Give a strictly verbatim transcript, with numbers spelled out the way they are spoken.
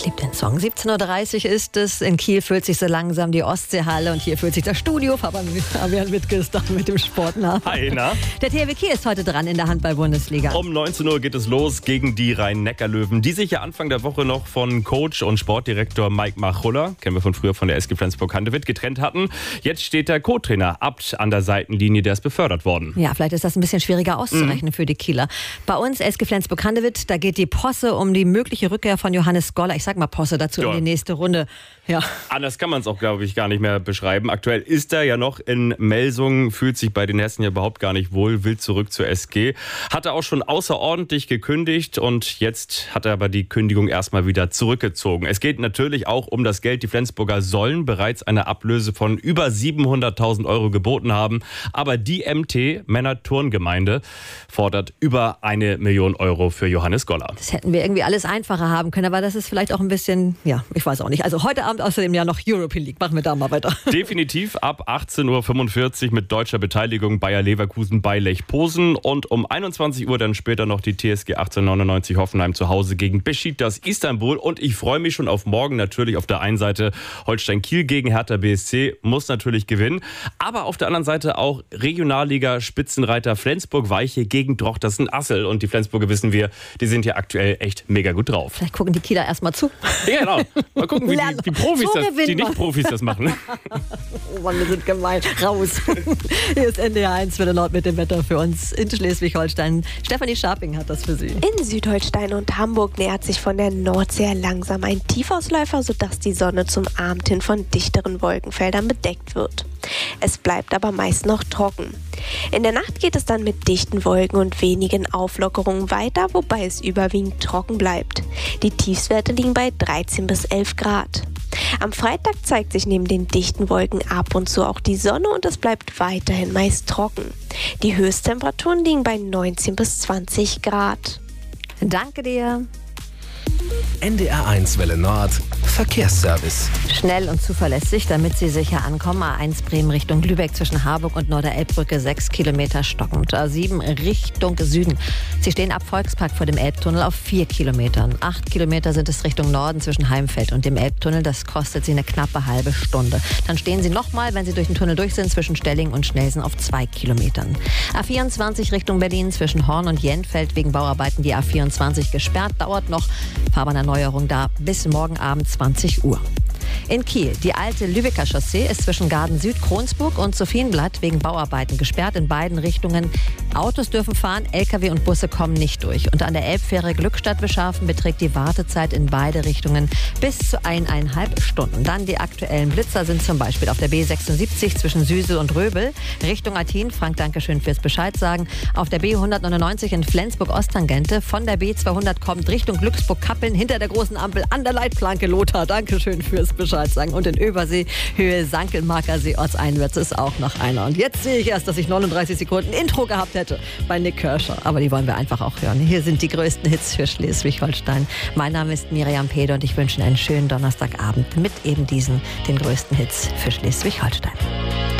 Ich liebe den Song. siebzehn Uhr dreißig ist es. In Kiel füllt sich so langsam die Ostseehalle und hier füllt sich das Studio. Fabian Wittke ist da mit dem Sportnah. Hi, na? Der T H W Kiel ist heute dran in der Handball-Bundesliga. Um neunzehn Uhr geht es los gegen die Rhein-Neckar-Löwen, die sich ja Anfang der Woche noch von Coach und Sportdirektor Mike Machulla, kennen wir von früher von der S G Flensburg-Handewitt, getrennt hatten. Jetzt steht der Co-Trainer Abt an der Seitenlinie, der ist befördert worden. Ja, vielleicht ist das ein bisschen schwieriger auszurechnen mhm. für die Kieler. Bei uns S G Flensburg-Handewitt, da geht die Posse um die mögliche Rückkehr von Johannes Goller. Ich sag mal Posse dazu ja. in die nächste Runde. Ja. Anders kann man es auch, glaube ich, gar nicht mehr beschreiben. Aktuell ist er ja noch in Melsungen, fühlt sich bei den Hessen ja überhaupt gar nicht wohl, will zurück zur S G. Hat er auch schon außerordentlich gekündigt und jetzt hat er aber die Kündigung erstmal wieder zurückgezogen. Es geht natürlich auch um das Geld. Die Flensburger sollen bereits eine Ablöse von über siebenhunderttausend Euro geboten haben. Aber die M T, Männer-Turngemeinde, fordert über eine Million Euro für Johannes Goller. Das hätten wir irgendwie alles einfacher haben können, aber das ist vielleicht auch ein bisschen, ja, ich weiß auch nicht. Also heute Abend außerdem ja noch European League. Machen wir da mal weiter. Definitiv ab achtzehn Uhr fünfundvierzig mit deutscher Beteiligung Bayer Leverkusen bei Lech Posen und um einundzwanzig Uhr dann später noch die T S G achtzehnhundertneunundneunzig Hoffenheim zu Hause gegen Beşiktaş Istanbul. Und ich freue mich schon auf morgen natürlich auf der einen Seite Holstein Kiel gegen Hertha B S C, muss natürlich gewinnen. Aber auf der anderen Seite auch Regionalliga-Spitzenreiter Flensburg-Weiche gegen Drochtersen-Assel. Und die Flensburger, wissen wir, die sind ja aktuell echt mega gut drauf. Vielleicht gucken die Kieler erstmal zu. Ja, genau. Mal gucken, wie die, die Profis, so das, die Nicht-Profis das machen. Oh Mann, wir sind gemein. Raus. Hier ist N D R eins Welle Nord mit dem Wetter für uns in Schleswig-Holstein. Stefanie Scharping hat das für Sie. In Südholstein und Hamburg nähert sich von der Nordsee langsam ein Tiefausläufer, sodass die Sonne zum Abend hin von dichteren Wolkenfeldern bedeckt wird. Es bleibt aber meist noch trocken. In der Nacht geht es dann mit dichten Wolken und wenigen Auflockerungen weiter, wobei es überwiegend trocken bleibt. Die Tiefstwerte liegen bei dreizehn bis elf Grad. Am Freitag zeigt sich neben den dichten Wolken ab und zu auch die Sonne und es bleibt weiterhin meist trocken. Die Höchsttemperaturen liegen bei neunzehn bis zwanzig Grad. Danke dir. N D R eins Welle Nord Verkehrsservice. Schnell und zuverlässig, damit Sie sicher ankommen. A eins Bremen Richtung Lübeck zwischen Harburg und Norderelbbrücke sechs Kilometer stockend. A sieben Richtung Süden. Sie stehen ab Volkspark vor dem Elbtunnel auf vier Kilometern. acht Kilometer sind es Richtung Norden zwischen Heimfeld und dem Elbtunnel. Das kostet Sie eine knappe halbe Stunde. Dann stehen Sie nochmal, wenn Sie durch den Tunnel durch sind, zwischen Stelling und Schnelsen auf zwei Kilometern. A vierundzwanzig Richtung Berlin zwischen Horn und Jenfeld wegen Bauarbeiten die A vierundzwanzig gesperrt. Dauert noch. Fahrbahnerneuerung da bis morgen Abend zwanzig Uhr. In Kiel, die alte Lübecker Chaussee ist zwischen Garden Süd, Kronsburg und Sophienblatt wegen Bauarbeiten gesperrt in beiden Richtungen. Autos dürfen fahren, L K W und Busse kommen nicht durch. Und an der Elbfähre Glückstadt-Bescharfen beträgt die Wartezeit in beide Richtungen bis zu eineinhalb Stunden. Dann die aktuellen Blitzer sind zum Beispiel auf der B sechsundsiebzig zwischen Süsel und Röbel Richtung Athen. Frank, danke schön fürs Bescheid sagen. Auf der B hundertneunundneunzig in Flensburg-Osttangente. Von der B zweihundert kommt Richtung Glücksburg-Kappeln hinter der großen Ampel an der Leitplanke Lothar. Danke schön fürs Bescheid sagen. Und in Übersee, Höhe Sankelmarkersee, ortseinwärts ist auch noch einer. Und jetzt sehe ich erst, dass ich neununddreißig Sekunden Intro gehabt hätte bei Nick Kershaw. Aber die wollen wir einfach auch hören. Hier sind die größten Hits für Schleswig-Holstein. Mein Name ist Miriam Pede und ich wünsche Ihnen einen schönen Donnerstagabend mit eben diesen, den größten Hits für Schleswig-Holstein.